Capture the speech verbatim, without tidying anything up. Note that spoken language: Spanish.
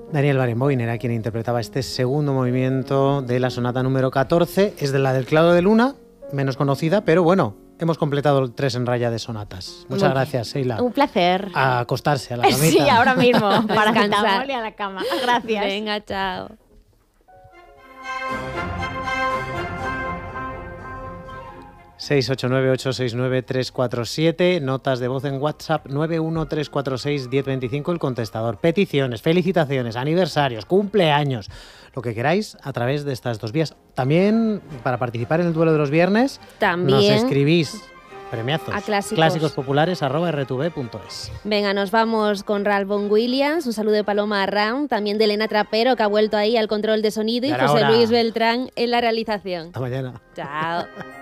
Daniel Barenboim era quien interpretaba este segundo movimiento de la sonata número catorce. Es de la del Claro de Luna, menos conocida, pero bueno, hemos completado el tres en raya de sonatas. Muchas Muy gracias, Sheila. Un placer. A acostarse a la camita. Sí, ahora mismo, para Descansar. descansar y a la cama. Gracias. Venga, chao. seis ocho nueve ocho seis nueve tres cuatro siete, notas de voz en WhatsApp nueve uno tres cuatro seis uno cero dos cinco, el contestador, peticiones, felicitaciones, aniversarios, cumpleaños, lo que queráis a través de estas dos vías. También para participar en el duelo de los viernes También nos escribís premiazos, a clásicos. clásicos populares arroba r t v punto es. Venga, nos vamos con Ralph Vaughan Williams, un saludo de Paloma Arran, también de Elena Trapero, que ha vuelto ahí al control de sonido, y Ya era José hora. Luis Beltrán en la realización. Hasta mañana. Chao.